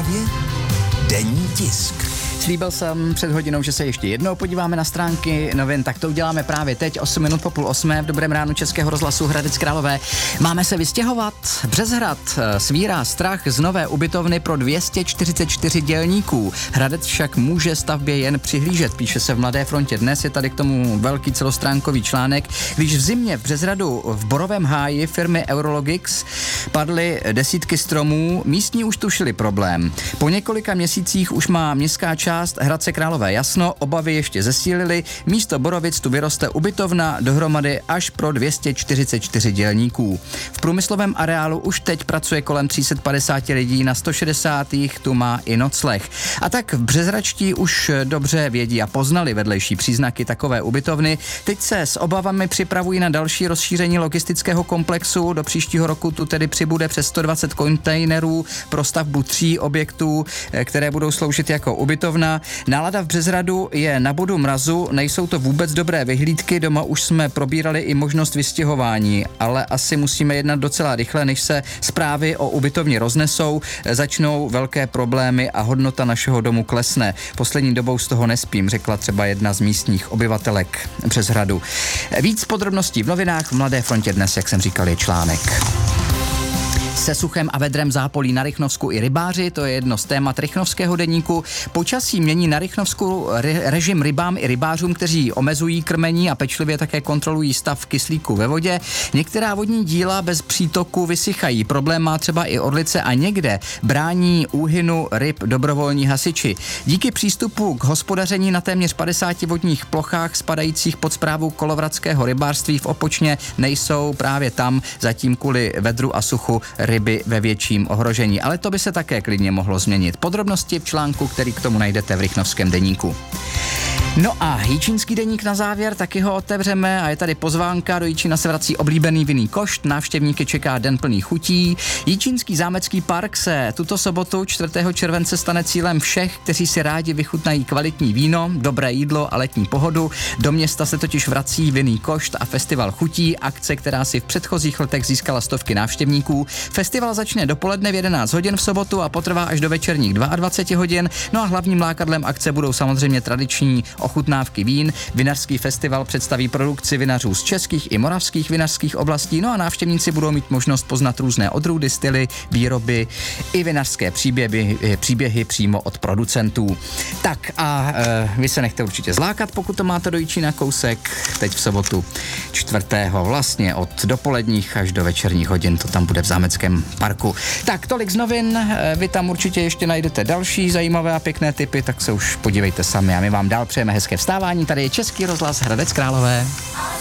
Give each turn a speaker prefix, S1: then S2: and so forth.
S1: Králové denní tisk.
S2: Slíbil jsem před hodinou, že se ještě jednou podíváme na stránky novin, tak to uděláme právě teď, 8 minut po 7:30 v dobrém ránu Českého rozhlasu Hradec Králové. Máme se vystěhovat. Březhrad svírá strach z nové ubytovny pro 244 dělníků. Hradec však může stavbě jen přihlížet, píše se v Mladé frontě. Dnes je tady k tomu velký celostránkový článek. Když v zimě v Březhradu v Borovém háji firmy Eurologix padly desítky stromů, místní už tušili problém. Po několika měsících už má městská část Hradce Králové jasno, obavy ještě zesílily, místo borovic tu vyroste ubytovna dohromady až pro 244 dělníků. V průmyslovém areálu už teď pracuje kolem 350 lidí, na 160 tu má i nocleh. A tak v Březračtí už dobře vědí a poznali vedlejší příznaky takové ubytovny. Teď se s obavami připravují na další rozšíření logistického komplexu. Do příštího roku tu tedy přibude přes 120 kontejnerů pro stavbu 3 objektů, které budou sloužit jako ubytovna. Nálada v Březhradu je na bodu mrazu, nejsou to vůbec dobré vyhlídky, doma už jsme probírali i možnost vystěhování, ale asi musíme jednat docela rychle, než se zprávy o ubytovně roznesou, začnou velké problémy a hodnota našeho domu klesne. Poslední dobou z toho nespím, řekla třeba jedna z místních obyvatelek Březhradu. Víc podrobností v novinách v Mladé frontě dnes, jak jsem říkal, je článek. Se suchem a vedrem zápolí na Rychnovsku i rybáři, to je jedno z témat Rychnovského deníku. Počasí mění na Rychnovsku režim rybám i rybářům, kteří omezují krmení a pečlivě také kontrolují stav kyslíku ve vodě. Některá vodní díla bez přítoku vysychají. Problém má třeba i Orlice a někde brání úhynu ryb dobrovolní hasiči. Díky přístupu k hospodaření na téměř 50 vodních plochách spadajících pod správu Kolovratského rybářství v Opočně nejsou právě tam zatím kvůli vedru a suchu ryby ve větším ohrožení, ale to by se také klidně mohlo změnit. Podrobnosti v článku, který k tomu najdete v Rychnovském deníku. No a Jičínský deník na závěr, taky ho otevřeme a je tady pozvánka. Do Jičína se vrací oblíbený vinný košt, návštěvníky čeká den plný chutí. Jičínský zámecký park se tuto sobotu 4. července stane cílem všech, kteří si rádi vychutnají kvalitní víno, dobré jídlo a letní pohodu. Do města se totiž vrací vinný košt a festival chutí, akce, která si v předchozích letech získala stovky návštěvníků. Festival začne dopoledne v 11 hodin v sobotu a potrvá až do večerních 22 hodin. No a hlavním lákadlem akce budou samozřejmě tradiční ochutnávky vín. Vinařský festival představí produkci vinařů z českých i moravských vinařských oblastí, no a návštěvníci budou mít možnost poznat různé odrůdy, styly, výroby i vinařské příběhy přímo od producentů. Tak a vy se nechte určitě zlákat, pokud to máte do Jičína kousek. Teď v sobotu 4. vlastně od dopoledních až do večerních hodin to tam bude v zámeckém parku. Tak tolik z novin, vy tam určitě ještě najdete další zajímavé a pěkné tipy, tak se už podívejte sami a my vám dál přejeme hezké vstávání. Tady je Český rozhlas Hradec Králové.